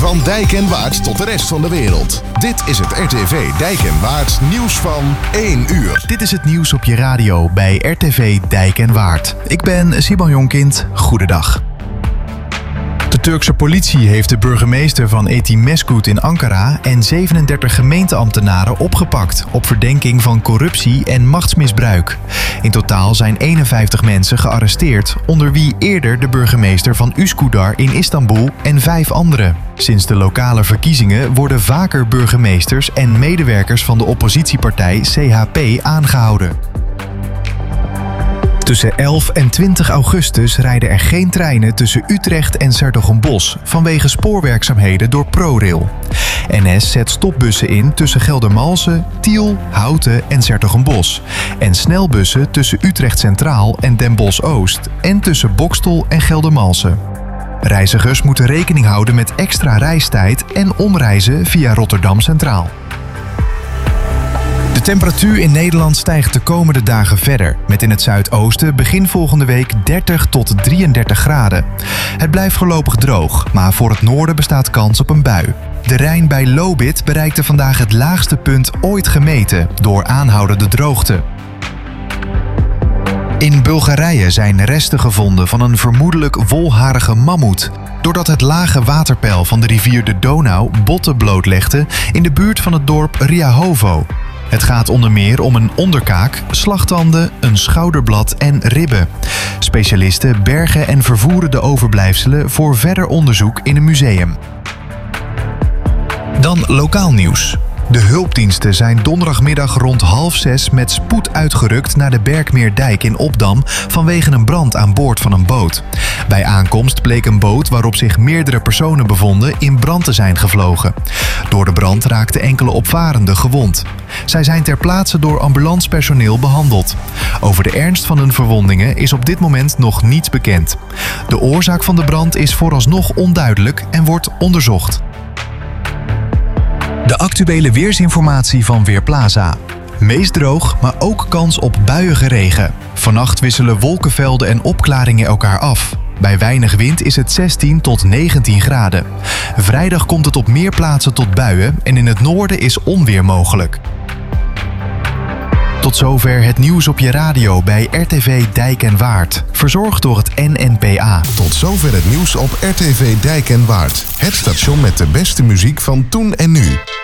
Van Dijk en Waard tot de rest van de wereld. Dit is het RTV Dijk en Waard nieuws van 1 uur. Dit is het nieuws op je radio bij RTV Dijk en Waard. Ik ben Simon Jonkind. Goedendag. De Turkse politie heeft de burgemeester van Etimesgut in Ankara en 37 gemeenteambtenaren opgepakt op verdenking van corruptie en machtsmisbruik. In totaal zijn 51 mensen gearresteerd, onder wie eerder de burgemeester van Üsküdar in Istanbul en 5 anderen. Sinds de lokale verkiezingen worden vaker burgemeesters en medewerkers van de oppositiepartij CHP aangehouden. Tussen 11 en 20 augustus rijden er geen treinen tussen Utrecht en 's-Hertogenbosch vanwege spoorwerkzaamheden door ProRail. NS zet stopbussen in tussen Geldermalsen, Tiel, Houten en 's-Hertogenbosch en snelbussen tussen Utrecht Centraal en Den Bosch Oost en tussen Boxtel en Geldermalsen. Reizigers moeten rekening houden met extra reistijd en omreizen via Rotterdam Centraal. De temperatuur in Nederland stijgt de komende dagen verder, met in het zuidoosten begin volgende week 30 tot 33 graden. Het blijft voorlopig droog, maar voor het noorden bestaat kans op een bui. De Rijn bij Lobith bereikte vandaag het laagste punt ooit gemeten door aanhoudende droogte. In Bulgarije zijn resten gevonden van een vermoedelijk wolharige mammoet, doordat het lage waterpeil van de rivier de Donau botten blootlegde in de buurt van het dorp Riahovo. Het gaat onder meer om een onderkaak, slagtanden, een schouderblad en ribben. Specialisten bergen en vervoeren de overblijfselen voor verder onderzoek in een museum. Dan lokaal nieuws. De hulpdiensten zijn donderdagmiddag rond 5:30 met spoed uitgerukt naar de Berkmeerdijk in Obdam vanwege een brand aan boord van een boot. Bij aankomst bleek een boot waarop zich meerdere personen bevonden in brand te zijn gevlogen. Door de brand raakten enkele opvarenden gewond. Zij zijn ter plaatse door ambulancepersoneel behandeld. Over de ernst van hun verwondingen is op dit moment nog niets bekend. De oorzaak van de brand is vooralsnog onduidelijk en wordt onderzocht. De actuele weersinformatie van Weerplaza. Meest droog, maar ook kans op buiige regen. Vannacht wisselen wolkenvelden en opklaringen elkaar af. Bij weinig wind is het 16 tot 19 graden. Vrijdag komt het op meer plaatsen tot buien en in het noorden is onweer mogelijk. Tot zover het nieuws op je radio bij RTV Dijk en Waard. Verzorgd door het NNPA. Tot zover het nieuws op RTV Dijk en Waard. Het station met de beste muziek van toen en nu.